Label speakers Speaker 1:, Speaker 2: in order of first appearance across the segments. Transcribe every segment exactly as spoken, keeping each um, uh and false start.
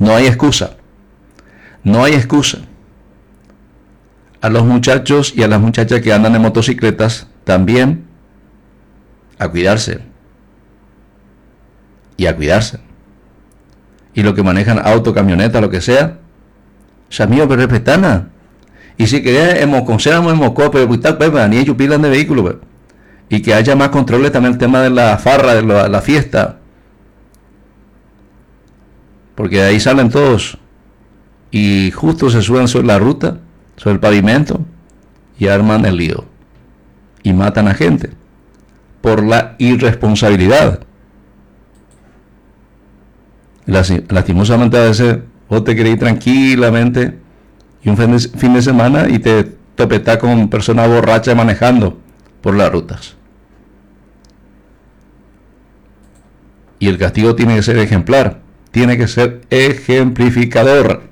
Speaker 1: No hay excusa. No hay excusa. A los muchachos y a las muchachas que andan en motocicletas también a cuidarse. Y a cuidarse. Y los que manejan auto, camioneta, lo que sea, ya mío, pero respetana. Y si querés, hemos conservamos hemos pero cuidado, pues, ni ellos pilan de vehículos, pues. Y que haya más controles también el tema de la farra, de la, la fiesta. Porque de ahí salen todos. Y justo se suben sobre la ruta, sobre el pavimento, y arman el lío. Y matan a gente. Por la irresponsabilidad. Lastimosamente a veces vos te querés ir tranquilamente y un fin de, fin de semana y te topetás con personas borrachas manejando por las rutas. Y el castigo tiene que ser ejemplar, tiene que ser ejemplificador.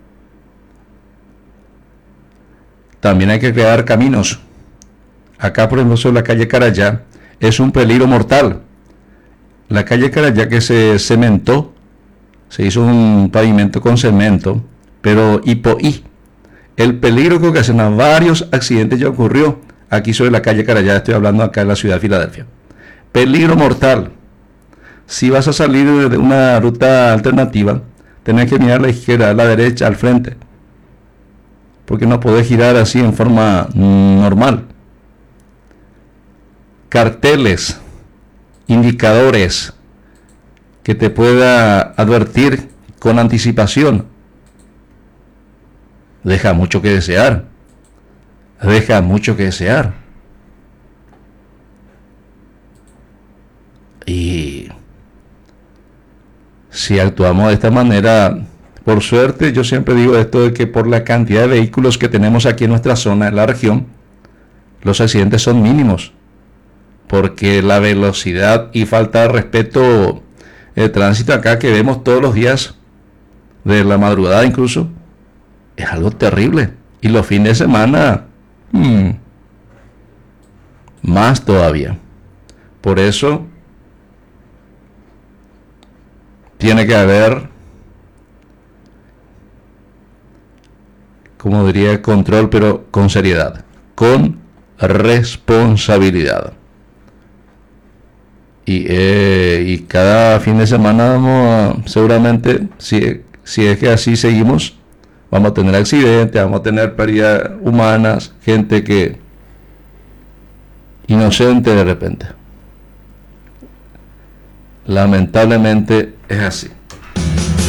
Speaker 1: También hay que crear caminos. Acá, por ejemplo, sobre la calle Carayá, es un peligro mortal. La calle Carayá que se cementó, se hizo un pavimento con cemento, pero y por y el peligro que ocasiona varios accidentes ya ocurrió aquí sobre la calle Carayá, estoy hablando acá en la ciudad de Filadelfia. Peligro mortal. Si vas a salir de una ruta alternativa, tenés que mirar a la izquierda, a la derecha, al frente, porque no podés girar así en forma normal. Carteles, indicadores que te pueda advertir con anticipación. Deja mucho que desear. Deja mucho que desear. Y si actuamos de esta manera, por suerte, yo siempre digo esto de que por la cantidad de vehículos que tenemos aquí en nuestra zona, en la región, los accidentes son mínimos. Porque la velocidad y falta de respeto, el tránsito acá que vemos todos los días, de la madrugada incluso, es algo terrible. Y los fines de semana, hmm, más todavía. Por eso tiene que haber, como diría, control, pero con seriedad, con responsabilidad. Y, eh, y cada fin de semana vamos a, seguramente, si, si es que así seguimos, vamos a tener accidentes, vamos a tener pérdidas humanas, gente que inocente de repente. Lamentablemente es así.